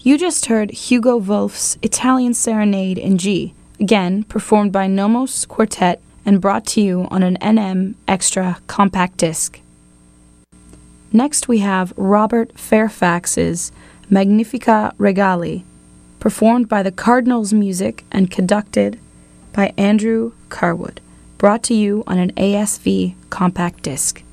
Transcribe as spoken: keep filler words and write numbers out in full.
You just heard Hugo Wolf's Italian Serenade in G, again performed by Nomos Quartet and brought to you on an N M Extra compact disc. Next we have Robert Fairfax's Magnifica Regali, performed by the Cardinals Music and conducted by Andrew Carwood, brought to you on an A S V compact disc.